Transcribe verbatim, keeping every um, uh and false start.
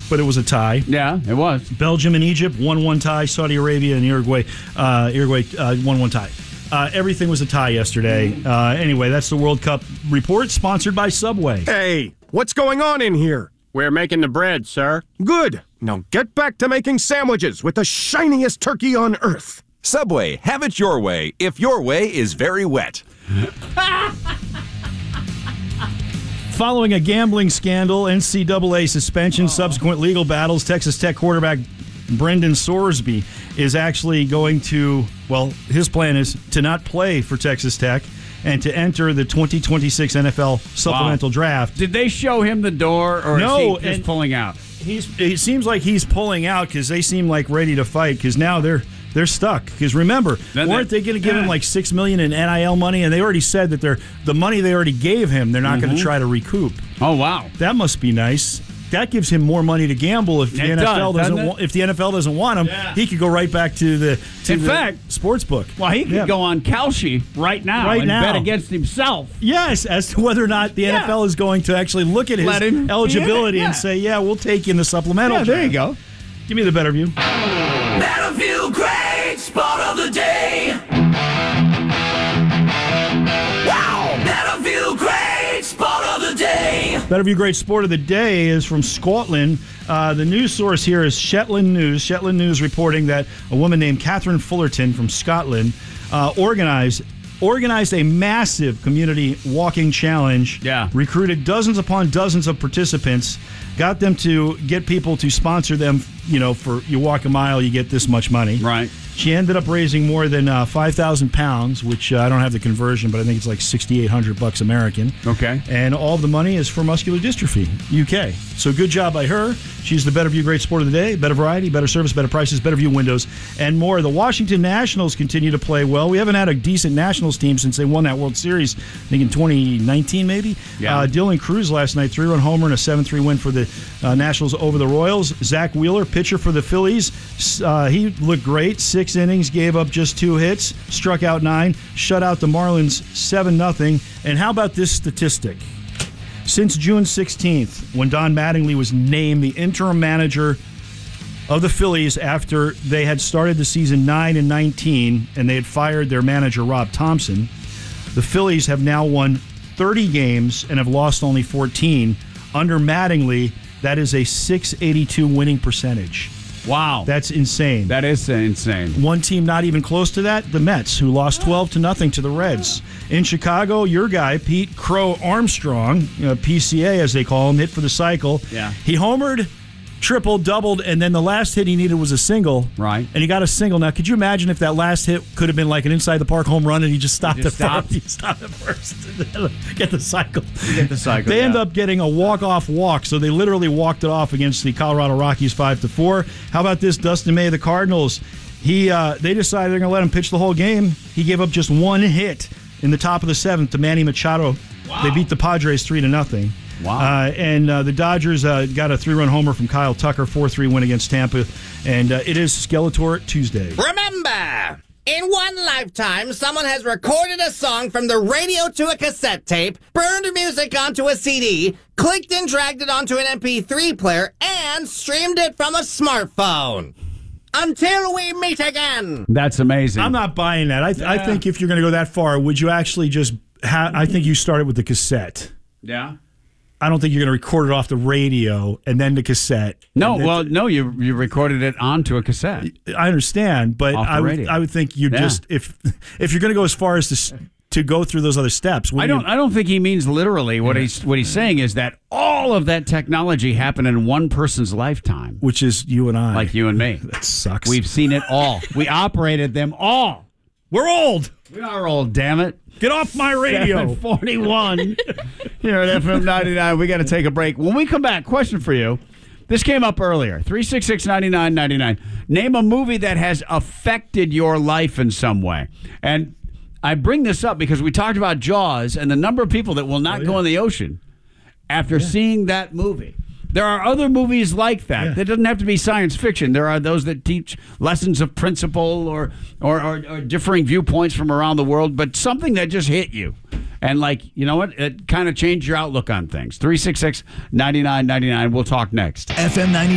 but it was a tie. Yeah, it was. Belgium and Egypt, one one tie. Saudi Arabia and Uruguay, uh, Uruguay uh, one one tie. Uh, everything was a tie yesterday. Uh, anyway, that's the World Cup report, sponsored by Subway. Hey, what's going on in here? We're making the bread, sir. Good. Now get back to making sandwiches with the shiniest turkey on earth. Subway, have it your way if your way is very wet. Following a gambling scandal, N C double A suspension, subsequent legal battles, Texas Tech quarterback Brendan Sorsby is actually going to, well, his plan is to not play for Texas Tech and to enter the twenty twenty-six N F L supplemental Wow. draft. Did they show him the door, or No, is he just and- pulling out? He's. It seems like he's pulling out because they seem like ready to fight because now they're they're stuck. Because remember, Then weren't they- they going to give him like six million in N I L money? And they already said that they're the money they already gave him. They're not going to try to recoup. Oh, wow. That must be nice. That gives him more money to gamble if the It N F L does, doesn't. doesn't it? wa- if the N F L doesn't want him, Yeah. he could go right back to the to In the fact- sports book. Well, he could Yeah. go on Kalshi right now Right and now. bet against himself. Yes, as to whether or not the N F L is going to actually look at his Let him- eligibility yeah, yeah. and say, "Yeah, we'll take you in the supplemental." Yeah, there you draft." go. Give me the better view. Battlefield Great Spot of the Day. Wow! Battlefield Great Spot of the Day. Better View Great Sport of the Day is from Scotland. Uh, the news source here is Shetland News. Shetland News reporting that a woman named Catherine Fullerton from Scotland uh, organized organized a massive community walking challenge. Yeah. Recruited dozens upon dozens of participants, got them to get people to sponsor them. You know, for you walk a mile, you get this much money. Right. She ended up raising more than uh, five thousand pounds, which uh, I don't have the conversion, but I think it's like sixty-eight hundred bucks American. Okay. And all of the money is for muscular dystrophy, U K. So good job by her. She's the Better View Great Sport of the Day. Better variety, better service, better prices, Better View windows, and more. The Washington Nationals continue to play well. We haven't had a decent Nationals team since they won that World Series, I think in twenty nineteen maybe. Yeah. Uh, Dylan Cruz last night, three-run homer and a seven three win for the uh, Nationals over the Royals. Zach Wheeler, pitcher for the Phillies. Uh, he looked great. Six innings, gave up just two hits, struck out nine, shut out the Marlins seven nothing. And how about this statistic? Since June sixteenth, when Don Mattingly was named the interim manager of the Phillies after they had started the season nine and nineteen and they had fired their manager Rob Thompson, the Phillies have now won thirty games and have lost only fourteen. Under Mattingly, that is a six eighty-two winning percentage. Wow. That's insane. That is insane. One team not even close to that, the Mets, who lost twelve to nothing to the Reds. In Chicago, your guy, Pete Crow Armstrong, uh, P C A as they call him, hit for the cycle. Yeah. He homered, tripled, doubled, and then the last hit he needed was a single. Right. And he got a single. Now, could you imagine if that last hit could have been like an inside-the-park home run and he just stopped Just at stopped. first? He stopped at first. Get the cycle. Get the cycle, They end yeah. up getting a walk-off walk, so they literally walked it off against the Colorado Rockies five to four. How about this, Dustin May of the Cardinals? He uh, They decided they're going to let him pitch the whole game. He gave up just one hit in the top of the seventh to Manny Machado. Wow. They beat the Padres three to nothing. Wow. Uh, and uh, the Dodgers uh, got a three-run homer from Kyle Tucker, four three win against Tampa. And uh, it is Skeletor Tuesday. Remember, in one lifetime, someone has recorded a song from the radio to a cassette tape, burned music onto a C D, clicked and dragged it onto an M P three player, and streamed it from a smartphone. Until we meet again. That's amazing. I'm not buying that. I, th- I Yeah. think if you're going to go that far, would you actually just ha- I think you started with the cassette. Yeah. I don't think you're going to record it off the radio and then the cassette. No, And then- well, no, you you recorded it onto a cassette. I understand, but Off the I would, radio. I would think you Yeah. just if if you're going to go as far as to s- to go through those other steps. I wouldn't don't. you- I don't think he means literally. What he's what he's saying is that all of that technology happened in one person's lifetime, which is you and I. like you and me. That sucks. We've seen it all. We operated them all. We're old. We are old. Damn it. Get off my radio. forty-one here at F M ninety-nine. We got to take a break. When we come back, question for you. This came up earlier. three six six, nine nine nine nine. Name a movie that has affected your life in some way. And I bring this up because we talked about Jaws and the number of people that will not Oh, yeah. go in the ocean after seeing that movie. There are other movies like that. Yeah. That doesn't have to be science fiction. There are those that teach lessons of principle or or, or or differing viewpoints from around the world, but something that just hit you. And like, you know what? It kind of changed your outlook on things. three six six, nine nine nine nine. We'll talk next. F M ninety.